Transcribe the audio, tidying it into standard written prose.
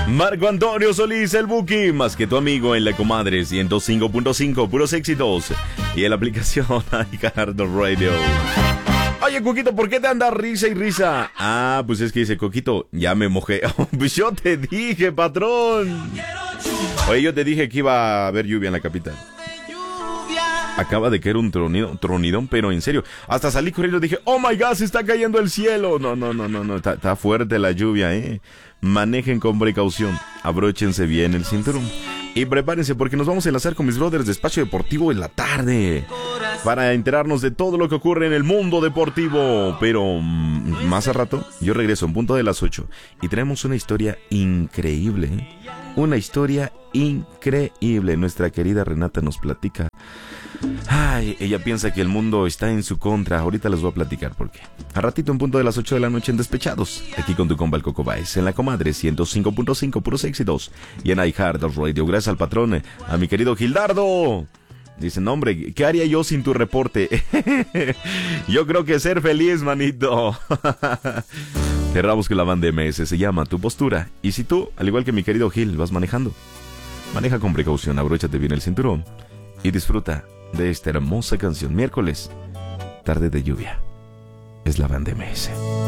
Marco Antonio Solís, el Buki, más que tu amigo en la Comadre 105.5, puros éxitos. Y en la aplicación iHeart Radio. Oye, Coquito, ¿por qué te anda risa y risa? Ah, pues es que dice, Coquito, ya me mojé. Pues yo te dije, patrón. Oye, yo te dije que iba a haber lluvia en la capital. Acaba de caer un tronidón, pero en serio. Hasta salí corriendo y dije, oh my God, se está cayendo el cielo. No, está fuerte la lluvia, Manejen con precaución, abróchense bien el cinturón y prepárense porque nos vamos a enlazar con mis brothers de Espacio Deportivo en la tarde para enterarnos de todo lo que ocurre en el mundo deportivo. Pero más a rato yo regreso en punto de las 8 y tenemos una historia increíble, una historia increíble. Nuestra querida Renata nos platica. Ay, ella piensa que el mundo está en su contra. Ahorita les voy a platicar por qué. A ratito en punto de las 8 de la noche en Despechados. Aquí con tu compa el Coco Baez. En la Comadre 105.5, puros éxitos. Y en iHeart Radio. Gracias al patrón, a mi querido Gildardo. Dicen, hombre, ¿qué haría yo sin tu reporte? Yo creo que ser feliz, manito. Cerramos con la banda MS. Se llama Tu Postura. Y si tú, al igual que mi querido Gil, vas manejando, maneja con precaución, abróchate bien el cinturón y disfruta de esta hermosa canción. Miércoles, tarde de lluvia. Es la banda MS.